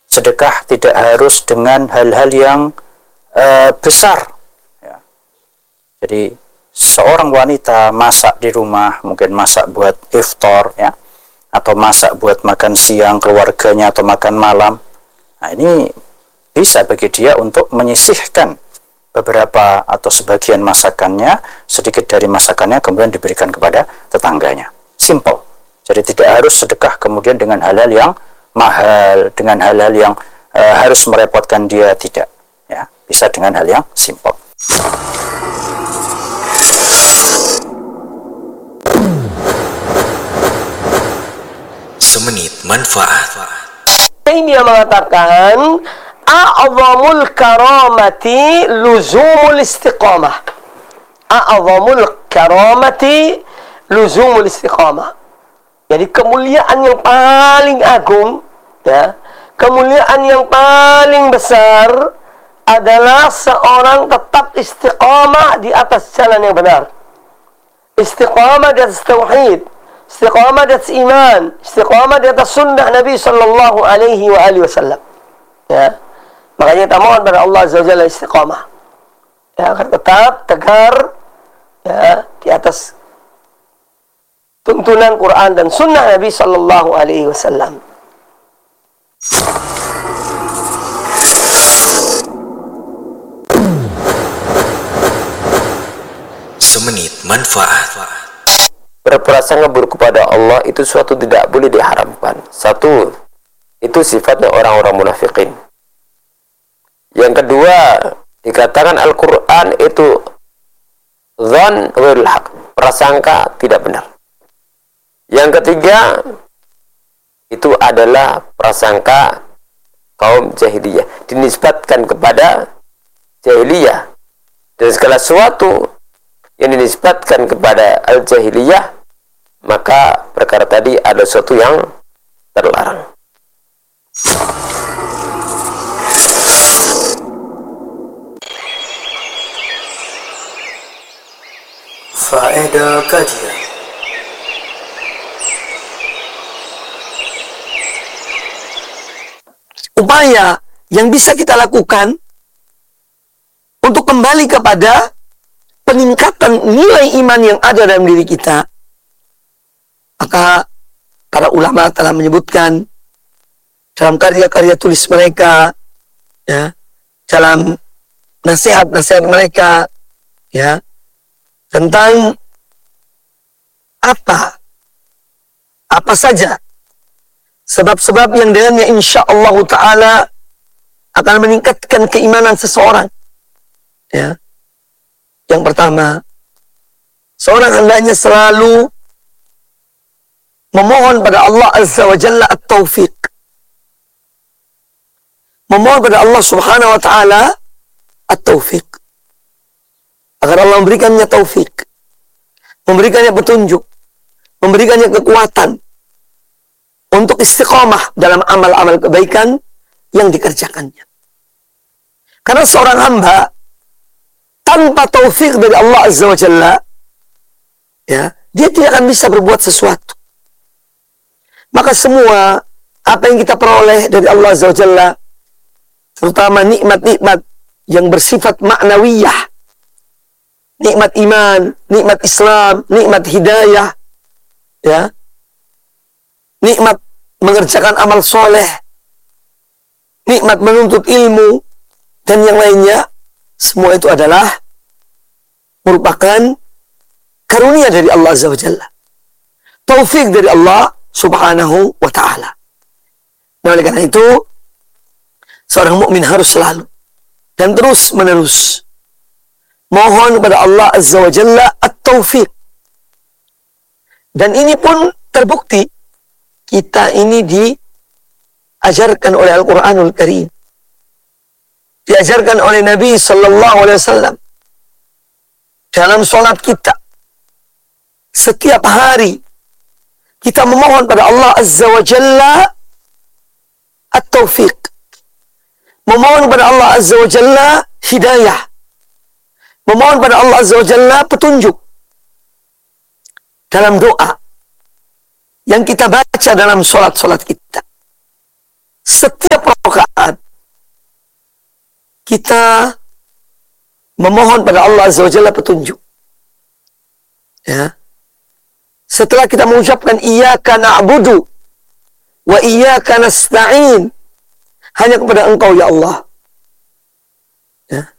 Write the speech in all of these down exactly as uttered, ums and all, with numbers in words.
sedekah tidak harus dengan hal-hal yang uh, besar. Ya. Jadi seorang wanita masak di rumah, mungkin masak buat iftar, ya, atau masak buat makan siang keluarganya atau makan malam. Nah, ini bisa bagi dia untuk menyisihkan beberapa atau sebagian masakannya, sedikit dari masakannya kemudian diberikan kepada tetangganya. Simple. Jadi tidak harus sedekah kemudian dengan hal-hal yang mahal, dengan hal-hal yang e, harus merepotkan dia, tidak. Ya, bisa dengan hal yang simple. Semenit manfaat. Ini yang mengatakan a'zamul karamati luzumul istiqamah. A'zamul karamati luzumul istiqamah. Jadi kemuliaan yang paling agung, ya, kemuliaan yang paling besar adalah seorang tetap istiqamah di atas jalan yang benar. Istiqamah di atas tauhid, istiqamah di atas iman, istiqamah di atas sunnah Nabi sallallahu alaihi wa alihi wasallam. Ya. Makanya kita mohon pada Allah Azza wa Jalla istiqamah. Ya, agar tetap tegar, ya, di atas tuntunan Quran dan sunnah Nabi sallallahu alaihi wasallam. Semenit manfaat. Berprasangka buruk kepada Allah itu suatu tidak boleh diharamkan. Satu, itu sifatnya orang-orang munafikin. Yang kedua, dikatakan Al-Quran itu dzan ghairul haq, prasangka tidak benar. Yang ketiga, itu adalah prasangka kaum jahiliyah, dinisbatkan kepada jahiliyah. Dan segala sesuatu yang dinisbatkan kepada al-jahiliyah, maka perkara tadi ada sesuatu yang terlarang. Faedah kajian. Upaya yang bisa kita lakukan untuk kembali kepada peningkatan nilai iman yang ada dalam diri kita, maka para ulama telah menyebutkan dalam karya-karya tulis mereka, ya, dalam nasihat-nasihat mereka, ya, tentang apa apa saja sebab-sebab yang dengannya insya Allah Ta'ala akan meningkatkan keimanan seseorang. Ya. Yang pertama, seorang hendaknya selalu memohon pada Allah Azza wa Jalla at-taufiq. Memohon pada Allah Subhanahu wa Ta'ala at-taufiq. Agar Allah memberikannya taufik, memberikannya petunjuk, memberikannya kekuatan untuk istiqamah dalam amal-amal kebaikan yang dikerjakannya. Karena seorang hamba tanpa taufik dari Allah Azza wa Jalla, ya, dia tidak akan bisa berbuat sesuatu. Maka semua apa yang kita peroleh dari Allah Azza wa Jalla, terutama nikmat-nikmat yang bersifat ma'nawiyah, nikmat iman, nikmat Islam, nikmat hidayah, ya, nikmat mengerjakan amal soleh, nikmat menuntut ilmu, dan yang lainnya, semua itu adalah merupakan karunia dari Allah Azza wa Jalla, taufik dari Allah Subhanahu wa Ta'ala. Nah, oleh karena itu, seorang mukmin harus selalu dan terus menerus mohon kepada Allah Azza wa Jalla at-taufiq. Dan ini pun terbukti, kita ini diajarkan oleh Al-Quranul Karim, diajarkan oleh Nabi Sallallahu Alaihi Wasallam dalam sholat kita. Setiap hari kita memohon pada Allah Azza wa Jalla at-taufiq, memohon pada Allah Azza wa Jalla hidayah, memohon pada Allah Azza wa Jalla petunjuk dalam doa yang kita baca dalam sholat-sholat kita. Setiap rakaat kita memohon pada Allah Azza wa Jalla petunjuk. Ya. Setelah kita mengucapkan iyyaka na'budu wa iyyaka nasta'in, hanya kepada Engkau ya Allah ya,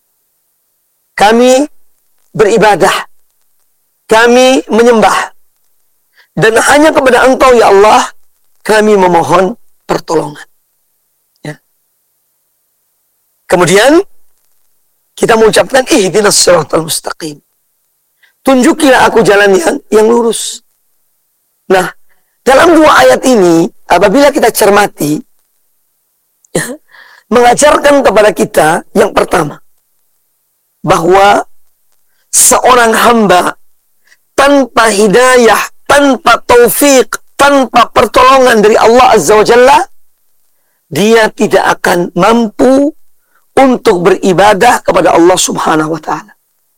kami beribadah, kami menyembah, dan hanya kepada Engkau ya Allah kami memohon pertolongan. Ya. Kemudian kita mengucapkan ihdinas siratal mustaqim. Tunjukilah aku jalan yang, yang lurus. Nah, dalam dua ayat ini, apabila kita cermati, ya, mengajarkan kepada kita yang pertama, bahwa seorang hamba tanpa hidayah, tanpa taufik, tanpa pertolongan dari Allah Azza wa Jalla, dia tidak akan mampu untuk beribadah kepada Allah Subhanahu wa Ta'ala.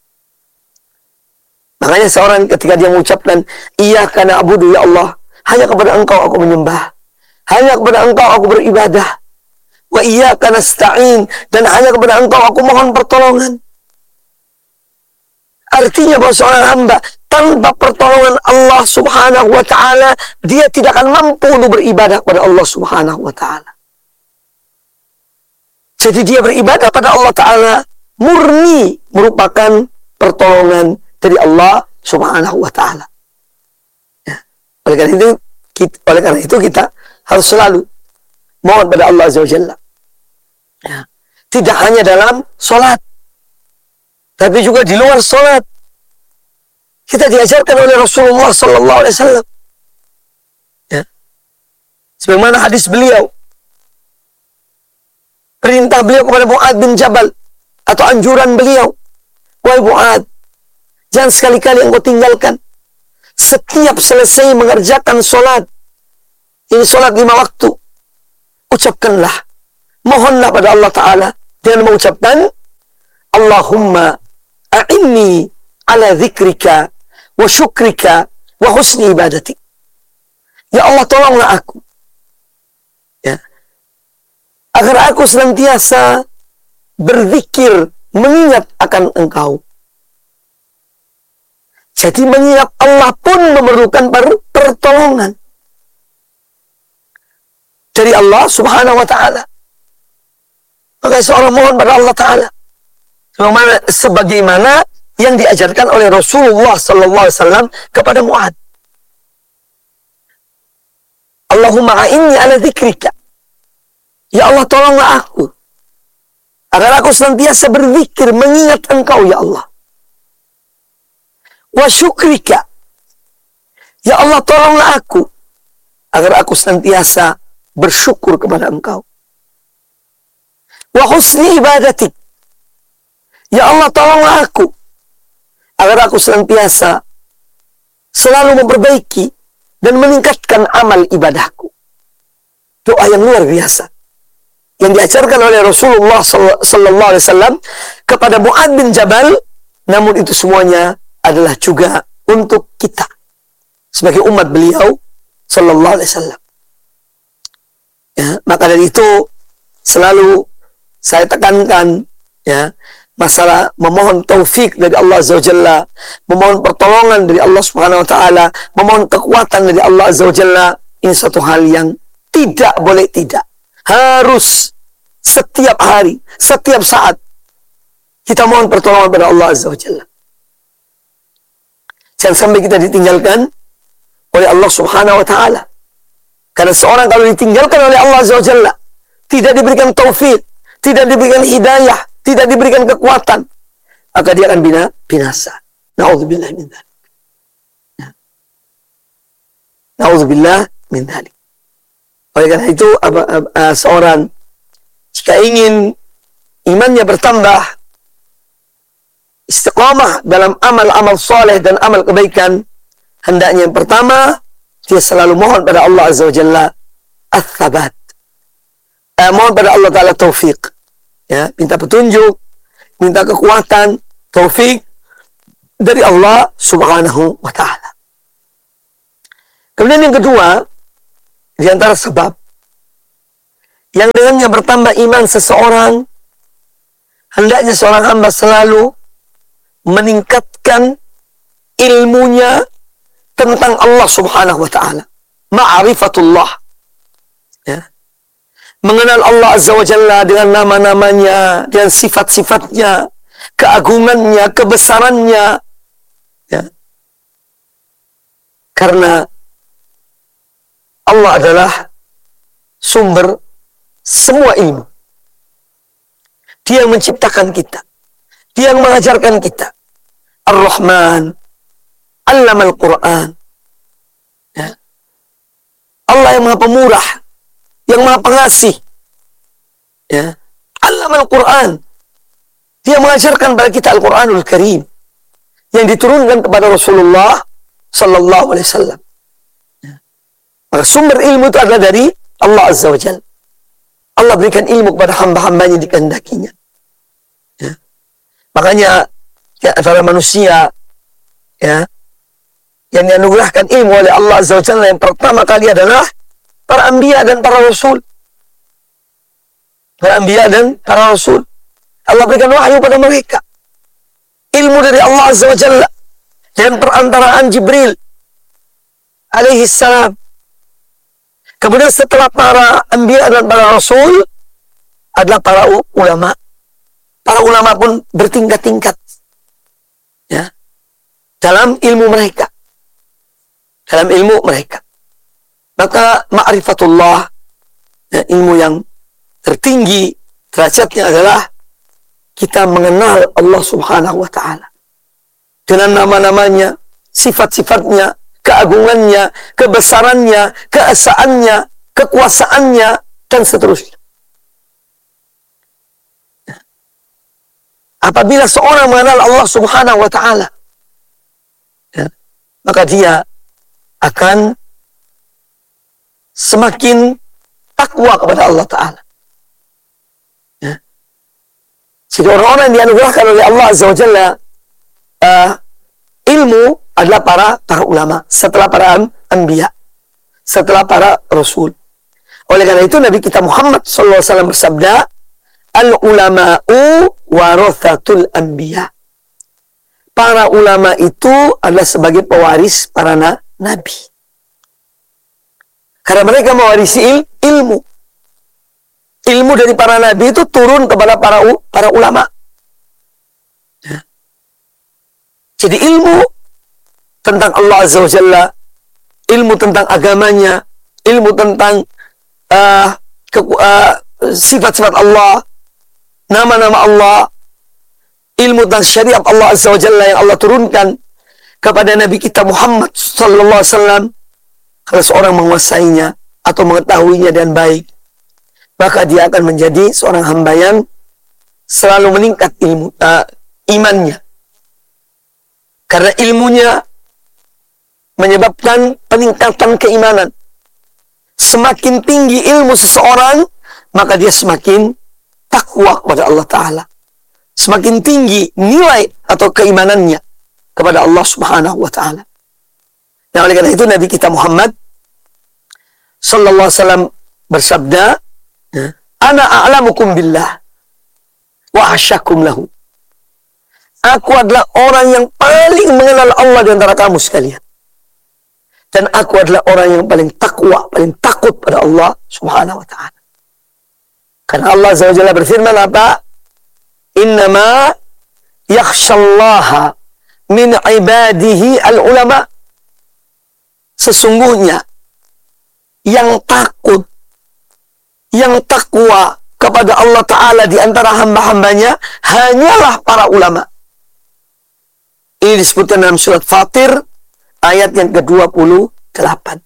Makanya seorang ketika dia mengucapkan iyyaka na'budu ya Allah, hanya kepada Engkau aku menyembah, hanya kepada Engkau aku beribadah, wa iyyaka nasta'in, dan hanya kepada Engkau aku mohon pertolongan. Artinya bahwa seorang hamba tanpa pertolongan Allah Subhanahu wa Ta'ala, dia tidak akan mampu untuk beribadah kepada Allah Subhanahu wa Ta'ala. Jadi dia beribadah pada Allah Ta'ala murni merupakan pertolongan dari Allah Subhanahu wa Ta'ala. Ya. Oleh karena itu, kita, oleh karena itu kita harus selalu mohon pada Allah Azza wa Jalla. Ya. Tidak hanya dalam sholat, tapi juga di luar sholat. Kita diajarkan oleh Rasulullah Sallallahu Alaihi Wasallam. Ya. Sebagaimana hadis beliau, perintah beliau kepada Mu'ad bin Jabal, atau anjuran beliau, wahai Mu'ad, jangan sekali-kali engkau tinggalkan. Setiap selesai mengerjakan sholat, ini sholat lima waktu, ucapkanlah, mohonlah pada Allah Ta'ala dengan mengucapkan, Allahumma a'inni ala zikrika wa syukrika wa husni ibadatik. Ya Allah, tolonglah aku, ya, agar aku senantiasa berzikir, mengingat akan Engkau. Jadi mengingat Allah pun memerlukan pertolongan dari Allah Subhanahu wa Ta'ala. Maka seorang mohon pada Allah Ta'ala sebagaimana, sebagaimana yang diajarkan oleh Rasulullah Sallallahu Alaihi Wasallam kepada Mu'ad. Allahumma a'inni ala dzikrika. Ya Allah, tolonglah aku agar aku senantiasa berzikir, mengingat Engkau ya Allah. Wa syukrika. Ya Allah, tolonglah aku agar aku senantiasa bersyukur kepada Engkau. Wa husni ibadatik. Ya Allah, tolonglah aku agar aku senantiasa selalu memperbaiki dan meningkatkan amal ibadahku. Doa yang luar biasa yang diajarkan oleh Rasulullah Sallallahu Alaihi Wasallam kepada Mu'ad bin Jabal. Namun itu semuanya adalah juga untuk kita sebagai umat beliau Sallallahu Alaihi Wasallam. Ya, maka dari itu selalu saya tekankan, ya, masalah memohon taufik dari Allah Azza wa Jalla, memohon pertolongan dari Allah Subhanahu wa Ta'ala, memohon kekuatan dari Allah Azza wa Jalla. Ini suatu hal yang tidak boleh tidak, harus setiap hari, setiap saat kita mohon pertolongan pada Allah Azza wa Jalla. Jangan sampai kita ditinggalkan oleh Allah Subhanahu wa Ta'ala. Karena seorang kalau ditinggalkan oleh Allah Azza wa Jalla, tidak diberikan taufik, tidak diberikan hidayah, tidak diberikan kekuatan, maka dia akan bina, binasa. Na'udzubillah min dzalik. Na'udzubillah min dzalik. Oleh karena itu, apa, apa, seorang jika ingin imannya bertambah, istiqamah dalam amal-amal soleh dan amal kebaikan, hendaknya yang pertama dia selalu mohon pada Allah Azza wa Jalla ats-tsabat. Eh, mohon pada Allah Ta'ala taufik. Ya, minta petunjuk, minta kekuatan, taufik dari Allah Subhanahu wa Ta'ala. Kemudian yang kedua, di antara sebab yang dengannya bertambah iman seseorang hendaknya seorang hamba selalu meningkatkan ilmunya tentang Allah Subhanahu wa taala. Ma'rifatullah. Ya. Mengenal Allah Azza wa Jalla dengan nama-namanya, dengan sifat-sifatnya, keagungannya, kebesarannya. Ya. Karena Allah adalah sumber semua ilmu. Dia yang menciptakan kita. Dia yang mengajarkan kita. Ar-Rahman, Allamal Quran. Ya. Allah yang maha pemurah, yang maha pengasih. Ya. Allamal Quran. Dia mengajarkan kepada kita Al-Quranul Karim yang diturunkan kepada Rasulullah Sallallahu Alaihi Wasallam. Ya. Maka sumber ilmu itu adalah dari Allah Azza wa Jalla. Allah berikan ilmu kepada hamba-hambanya dikehendakinya. Ya. Makanya ya, antara manusia ya yang dianugerahkan ilmu oleh Allah Azza wa Jalla yang pertama kali adalah para anbiya dan para rasul. Para anbiya dan para rasul. Allah berikan wahyu pada mereka. Ilmu dari Allah Azza wa Jalla dan perantaraan Jibril alaihi salam. Kemudian setelah para anbiya dan para rasul adalah para ulama. Para ulama pun bertingkat-tingkat ya dalam ilmu mereka. Dalam ilmu mereka. Maka ma'rifatullah ya, ilmu yang tertinggi derajatnya adalah kita mengenal Allah Subhanahu wa taala dengan nama-namanya, sifat-sifatnya, keagungannya, kebesarannya, keesaannya, kekuasaannya, dan seterusnya. Apabila seorang mengenal Allah Subhanahu wa taala, ya, maka dia akan semakin takwa kepada Allah Ta'ala. Ya. Jadi orang-orang yang dianugerahkan oleh Allah Azza wa Jalla uh, ilmu adalah para para ulama setelah para anbiya, setelah para rasul. Oleh karena itu Nabi kita Muhammad sallallahu alaihi wasallam bersabda, al-ulama'u warathatul anbiya. Para ulama itu adalah sebagai pewaris para na nabi. Karena mereka mewarisi il ilmu. Ilmu dari para nabi itu turun kepada para para ulama. Ya. Jadi ilmu tentang Allah Azza wa Jalla, ilmu tentang agamanya, ilmu tentang sifat-sifat uh, uh, Allah, nama-nama Allah, ilmu tentang syariat Allah Azza wa Jalla yang Allah turunkan kepada Nabi kita Muhammad sallallahu alaihi wasallam. Kalau seorang menguasainya atau mengetahuinya dengan baik, maka dia akan menjadi seorang hamba yang selalu meningkat ilmu uh, imannya. Karena ilmunya menyebabkan peningkatan keimanan. Semakin tinggi ilmu seseorang, maka dia semakin takwa kepada Allah Ta'ala. Semakin tinggi nilai atau keimanannya kepada Allah Subhanahu wa Ta'ala. Nah, oleh karena itu Nabi kita Muhammad sallallahu alaihi wasallam bersabda, "Ana a'lamukum billah wa asyakum lahu." Aku adalah orang yang paling mengenal Allah di antara kamu sekalian. Dan aku adalah orang yang paling takwa, paling takut pada Allah Subhanahu wa Ta'ala. Karena Allah Azza wa Jalla berfirman apa? Innama yakhshallaha min ibadihi al-ulama. Sesungguhnya yang takut, yang takwa kepada Allah Ta'ala di antara hamba-hambanya hanyalah para ulama. Ini disebutkan dalam surat Fatir ayat yang ke dua puluh delapan.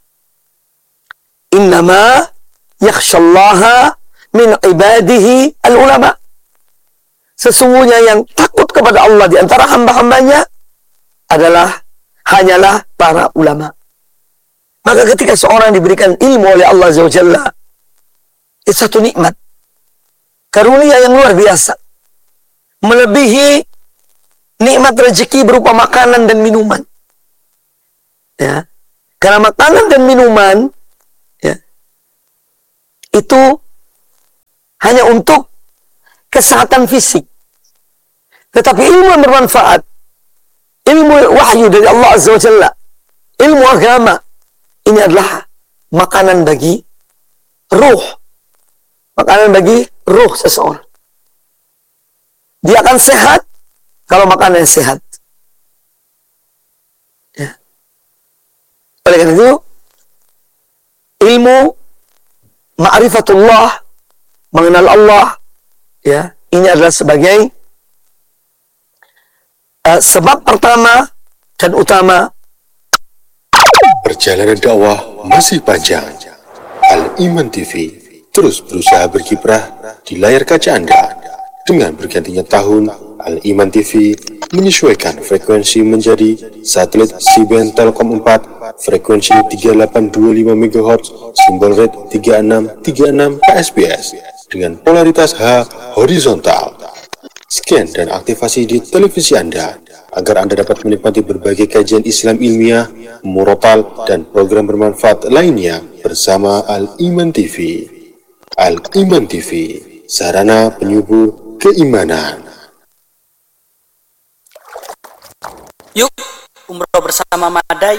Innama yakhshallaha min ibadihi al-ulama. Sesungguhnya yang takut kepada Allah di antara hamba-hambanya adalah hanyalah para ulama. Maka ketika seorang diberikan ilmu oleh Allah Azza wa Jalla, itu satu nikmat, karunia yang luar biasa, melebihi nikmat rezeki berupa makanan dan minuman. Ya, karena makanan dan minuman ya, itu hanya untuk kesehatan fisik. Tetapi ilmu yang bermanfaat, ilmu wahyu dari Allah Azza wa Jalla, ilmu agama, ini adalah makanan bagi ruh. Makanan bagi ruh seseorang. Dia akan sehat kalau makanan yang sehat. Ya. Oleh karena itu, ilmu ma'rifatullah, mengenal Allah, ya, ini adalah sebagai uh, sebab pertama dan utama. Perjalanan dakwah masih panjang. Al-Iman T V terus berusaha berkiprah di layar kaca Anda. Dengan bergantinya tahun, Al-Iman T V menyesuaikan frekuensi menjadi satelit C-band Telkom empat, frekuensi tiga delapan dua lima megahertz, simbol rate tiga enam tiga enam K S B S, dengan polaritas H horizontal. Scan dan aktivasi di televisi Anda, agar Anda dapat menikmati berbagai kajian Islam ilmiah, murotal, dan program bermanfaat lainnya bersama Al-Iman T V. Al-Iman T V, sarana penyubur keimanan. Yuk, umroh bersama Madai.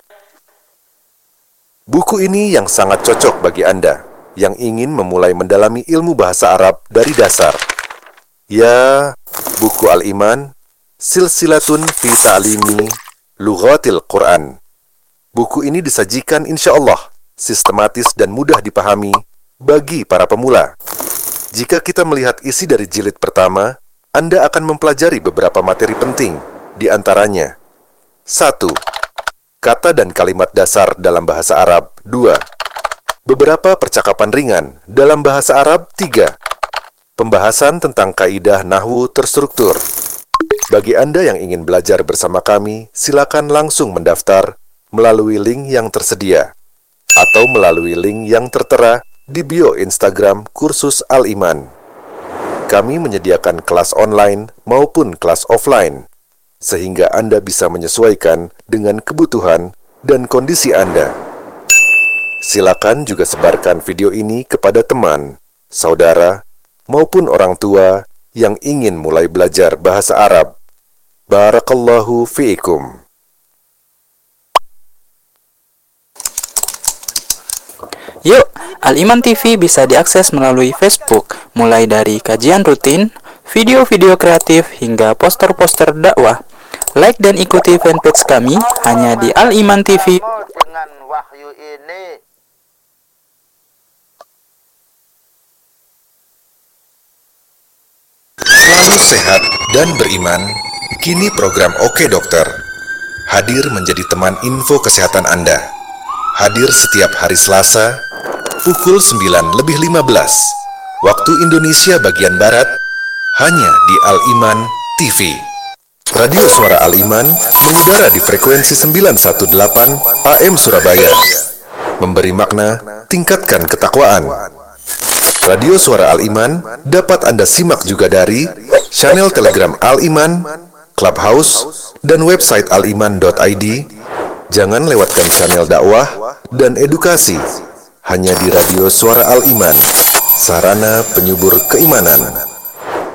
Buku ini yang sangat cocok bagi Anda yang ingin memulai mendalami ilmu bahasa Arab dari dasar. Ya, buku Al-Iman, Silsilatun fi Ta'limi Lughatil Quran. Buku ini disajikan insya Allah sistematis dan mudah dipahami bagi para pemula. Jika kita melihat isi dari jilid pertama, Anda akan mempelajari beberapa materi penting, di antaranya satu. Kata dan kalimat dasar dalam bahasa Arab. Dua. Beberapa percakapan ringan dalam bahasa Arab. Tiga. Pembahasan tentang kaidah nahwu terstruktur. Bagi Anda yang ingin belajar bersama kami, silakan langsung mendaftar melalui link yang tersedia atau melalui link yang tertera di bio Instagram Kursus Al-Iman. Kami menyediakan kelas online maupun kelas offline, sehingga Anda bisa menyesuaikan dengan kebutuhan dan kondisi Anda. Silakan juga sebarkan video ini kepada teman, saudara, maupun orang tua yang ingin mulai belajar bahasa Arab. Barakallahu fiikum. Yuk, Al-Iman T V bisa diakses melalui Facebook, mulai dari kajian rutin, video-video kreatif, hingga poster-poster dakwah. Like dan ikuti fanpage kami hanya di Al-Iman T V. Dengan wahyu ini, Selalu sehat dan beriman, kini program Oke Dokter hadir menjadi teman info kesehatan Anda. Hadir setiap hari Selasa, pukul sembilan lebih lima belas, waktu Indonesia bagian Barat, hanya di Al-Iman T V. Radio Suara Al-Iman mengudara di frekuensi sembilan satu delapan A M Surabaya. Memberi makna, tingkatkan ketakwaan. Radio Suara Al-Iman dapat Anda simak juga dari channel Telegram Al-Iman, Clubhouse, dan website aliman dot i d. Jangan lewatkan channel dakwah dan edukasi hanya di Radio Suara Al-Iman, sarana penyubur keimanan.